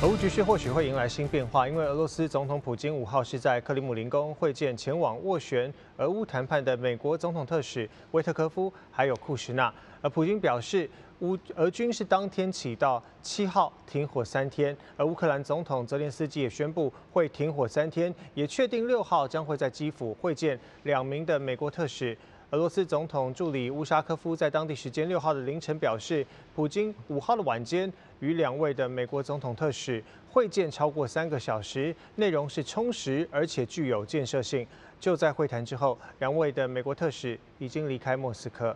俄乌局势或许会迎来新变化，因为俄罗斯总统普京5号是在克里姆林宫会见前往斡旋俄乌谈判的美国总统特使威特科夫还有库什纳。而普京表示，俄军是当天起到7号停火3天，而乌克兰总统泽连斯基也宣布会停火3天，也确定6号将会在基辅会见2名的美国特使。 俄罗斯总统助理乌沙科夫在当地时间6号的凌晨表示，普京5号的晚间与2位的美国总统特使会见超过3个小时，内容是充实而且具有建设性。就在会谈之后，2位的美国特使已经离开莫斯科。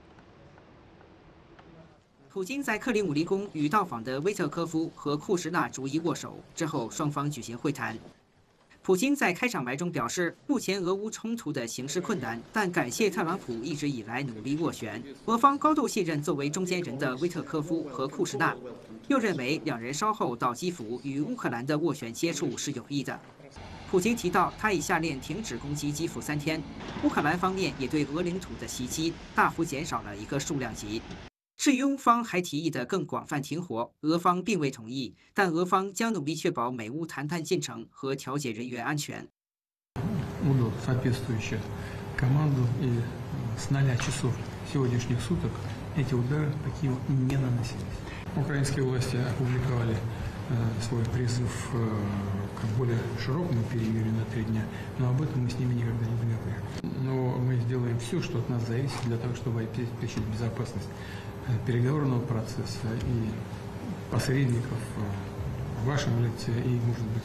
普京在克里姆林宫与到访的威特科夫和库什纳逐一握手，之后双方举行会谈。 普京在开场白中表示，目前俄乌冲突的形势困难，但感谢特朗普一直以来努力斡旋。俄方高度信任作为中间人的威特科夫和库什纳，又认为2人稍后到基辅与乌克兰的斡旋接触是有益的。普京提到，他已下令停止攻击基辅3天，乌克兰方面也对俄领土的袭击大幅减少了一个数量级。 至于乌方还提议的更广泛停火，俄方并未同意，但俄方将努力确保美乌谈判进程和调解人员安全。 Удал соответствующую команду и с 0 часов сегодняшних суток эти удары по Киеву не наносились. Украинские власти опубликовали свой призыв к более широкому перемирию на 3 дня, но об этом мы с ними никогда не говорили. Но мы сделаем все, что от нас зависит, для того, чтобы обеспечить безопасность переговорного процесса и посредников в вашем лице и, может быть,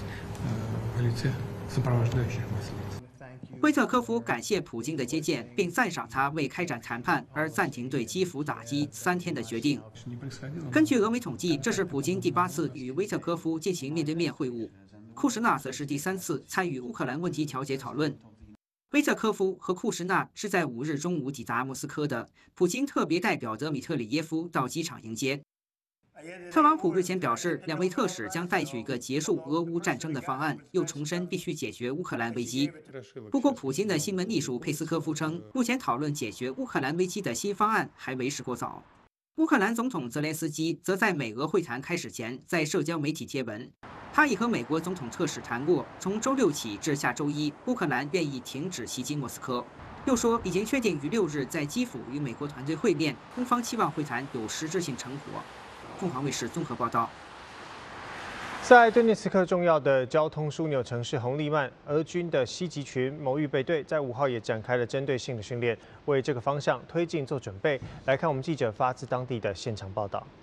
в лице сопровождающих вас лиц. 威特科夫感谢普京的接见，并赞赏他为开展谈判而暂停对基辅打击3天的决定。根据俄媒统计，这是普京第8次与威特科夫进行面对面会晤，库什纳则是第3次参与乌克兰问题调解讨论。 威特科夫和库什纳是在5日中午抵达莫斯科的，普京特别代表德米特里耶夫到机场迎接。特朗普日前表示，2位特使将带去一个结束俄乌战争的方案，又重申必须解决乌克兰危机。不过，普京的新闻秘书佩斯科夫称，目前讨论解决乌克兰危机的新方案还为时过早。乌克兰总统泽连斯基则在美俄会谈开始前，在社交媒体贴文。 他已和美国总统特使谈过，从周6起至下周1，乌克兰愿意停止袭击莫斯科。又说已经确定于6日在基辅与美国团队会面，乌方期望会谈有实质性成果。凤凰卫视综合报道。 在顿涅茨克重要的交通枢纽城市红利曼，俄军的西集群某预备队在5号也展开了针对性的训练，为这个方向推进做准备。来看我们记者发自当地的现场报道。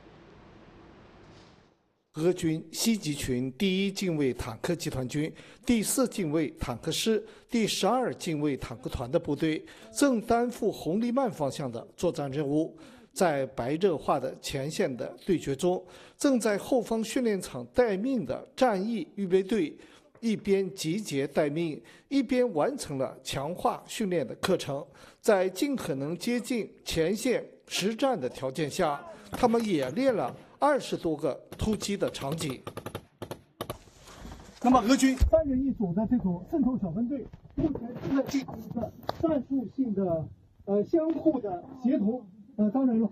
俄军西集群第1近卫坦克集团军、第4近卫坦克师、第12近卫坦克团的部队正担负红利曼方向的作战任务。在白热化的前线的对决中，正在后方训练场待命的战役预备队，一边集结待命，一边完成了强化训练的课程。在尽可能接近前线实战的条件下，他们演练了 20多个突击的场景。 那么，俄军3人一组的这种渗透小分队，目前正在进行一个战术性的相互的协同。当然了。